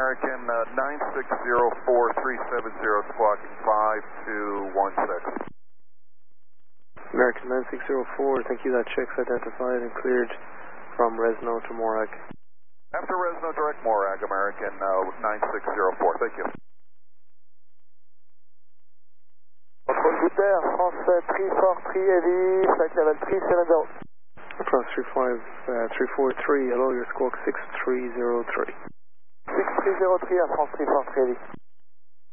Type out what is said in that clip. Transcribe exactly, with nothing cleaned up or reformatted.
American uh, nine six zero four three seven zero, squawking five two one six. American nine six zero four, thank you. That check's identified and cleared from Resno to Morag. After Resno, direct Morag, American uh, nine six zero four. Thank you. Control Butter, France three four three heavy, flight level three seven zero. France three five, uh, three four three, hello, your squawk six three zero three. six three zero three à France three four three heavy.